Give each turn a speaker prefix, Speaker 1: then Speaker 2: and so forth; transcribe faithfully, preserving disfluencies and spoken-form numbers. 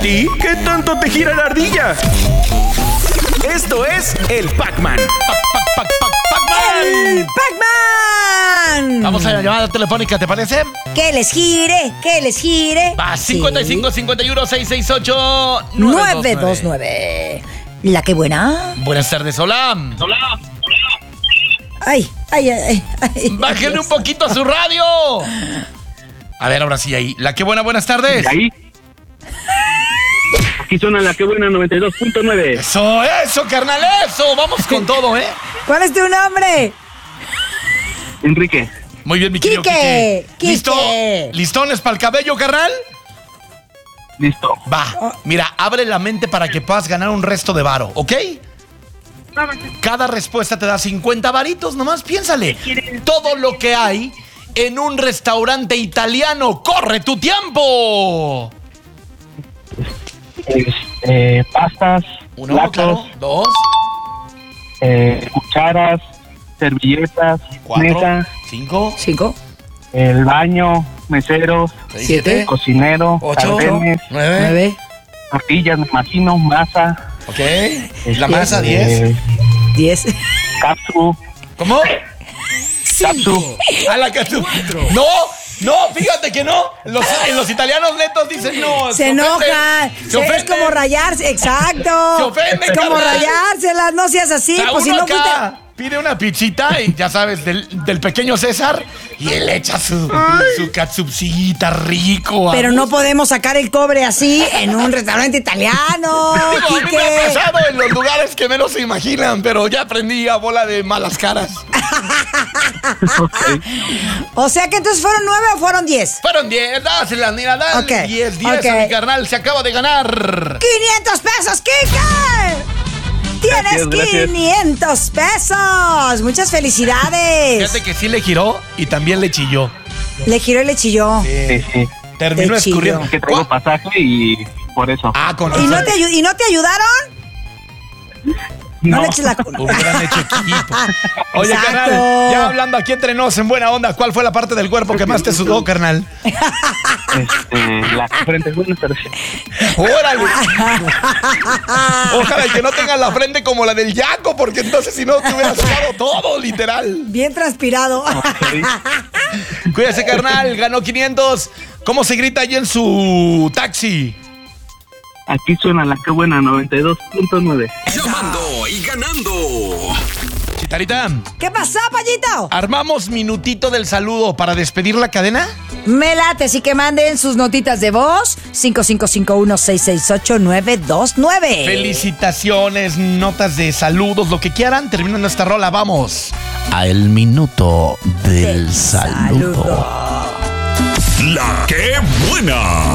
Speaker 1: ti? ¿Qué tanto te gira la ardilla? Esto es el Pac-Man.
Speaker 2: Pac, Pac, Pac, Pac-Man.
Speaker 3: ¡El Pac-Man!
Speaker 2: Vamos a la llamada telefónica, ¿te parece?
Speaker 3: Que les gire, que les gire.
Speaker 2: Va, cincuenta y cinco, cincuenta y uno, seiscientos sesenta y ocho,
Speaker 3: nueve dos nueve. La que buena.
Speaker 2: Buenas tardes, hola. Hola.
Speaker 3: Ay, ay, ay, ay.
Speaker 2: Bájenle un poquito a su radio. A ver, ahora sí, ahí. La que buena, buenas tardes.
Speaker 4: Ahí. Aquí suena la que buena noventa y dos punto nueve.
Speaker 2: Eso, eso, carnal, eso. Vamos con todo, ¿eh?
Speaker 3: ¿Cuál es tu nombre?
Speaker 4: Enrique.
Speaker 2: Muy bien, mi querido
Speaker 3: Quique.
Speaker 2: Quique. ¿Listo?
Speaker 3: Quique.
Speaker 2: ¿Listones para el cabello, carnal?
Speaker 4: Listo.
Speaker 2: Va. Mira, abre la mente para que puedas ganar un resto de varo, ¿ok? Cada respuesta te da cincuenta varitos, nomás piénsale. Todo lo que hay en un restaurante italiano. ¡Corre tu tiempo!
Speaker 4: Este, pastas,
Speaker 2: Uno,
Speaker 4: platos,
Speaker 2: claro. Dos,
Speaker 4: eh, cucharas, servilletas,
Speaker 2: cuatro,
Speaker 4: mesa,
Speaker 2: cinco,
Speaker 3: Cinco.
Speaker 4: el baño, meseros,
Speaker 2: seis,
Speaker 3: Siete.
Speaker 2: siete,
Speaker 4: cocinero,
Speaker 2: ocho,
Speaker 4: sartenes,
Speaker 2: nueve.
Speaker 3: Nueve.
Speaker 4: tortillas, me imagino, masa,
Speaker 2: Ok. La masa,
Speaker 4: eh,
Speaker 2: diez.
Speaker 3: Diez.
Speaker 4: capsu,
Speaker 2: ¿Cómo?
Speaker 4: capsu,
Speaker 2: A la que tú. No, no, fíjate que no. Los, en los italianos netos dicen no.
Speaker 3: Se enojan.
Speaker 2: Se
Speaker 3: Se-
Speaker 2: ofenden.
Speaker 3: Es como rayarse, exacto.
Speaker 2: Se ofenden,
Speaker 3: Es como
Speaker 2: carnal.
Speaker 3: rayárselas, no seas así.
Speaker 2: O sea,
Speaker 3: Pues si
Speaker 2: uno
Speaker 3: no
Speaker 2: acá
Speaker 3: fuiste.
Speaker 2: pide una pizzita y ya sabes, del, del pequeño César, y él echa su, su katsupcita rico. a
Speaker 3: Pero no
Speaker 2: gusto.
Speaker 3: podemos sacar el cobre así en un restaurante italiano.
Speaker 2: Digo, a mí me ha
Speaker 3: Quique.
Speaker 2: pasado en los lugares que menos se imaginan, pero ya aprendí a bola de malas caras.
Speaker 3: O sea que entonces fueron nueve o fueron diez.
Speaker 2: Fueron diez, dásela, mira, dale.
Speaker 3: Ok,
Speaker 2: diez, diez
Speaker 3: ok.
Speaker 2: a mi carnal, se acaba de ganar.
Speaker 3: ¡quinientos pesos, Kike! ¡Tienes
Speaker 4: Gracias, gracias.
Speaker 3: quinientos pesos! ¡Muchas felicidades!
Speaker 2: Fíjate que sí le giró y también le chilló.
Speaker 3: Le giró y le chilló.
Speaker 4: sí, sí,
Speaker 2: Terminó
Speaker 3: Te chilló.
Speaker 2: escurriendo.
Speaker 4: que traigo pasaje y por eso.
Speaker 2: Ah, con
Speaker 3: ¿Y
Speaker 2: razón.
Speaker 3: no te, ayu- ¿Y no te ayudaron? No,
Speaker 4: No.
Speaker 3: le eches la culpa.
Speaker 2: Hubieran hecho equipo. Oye,
Speaker 3: Exacto.
Speaker 2: carnal, ya hablando aquí entre nos en buena onda, ¿cuál fue la parte del cuerpo que más te sudó, carnal?
Speaker 4: Este, la frente, buenas tardes.
Speaker 2: ¡Órale! Ojalá que no tengas la frente como la del Yaco, porque entonces si no te hubiera sudado todo, literal.
Speaker 3: Bien transpirado.
Speaker 2: Cuídese, carnal, ganó quinientos. ¿Cómo se grita allí en su taxi?
Speaker 4: Aquí suena la que buena noventa y dos punto nueve.
Speaker 1: Llamando y ganando.
Speaker 2: Chitarita,
Speaker 3: ¿Qué pasó, Payito?
Speaker 2: ¿armamos minutito del saludo para despedir la cadena?
Speaker 3: Me late, así que manden sus notitas de voz. cinco cinco cinco uno seis seis ocho nueve dos nueve.
Speaker 2: Felicitaciones, notas de saludos, lo que quieran. Terminando esta rola, vamos a el minuto del,
Speaker 3: Del
Speaker 2: saludo.
Speaker 3: saludo.
Speaker 1: La que buena.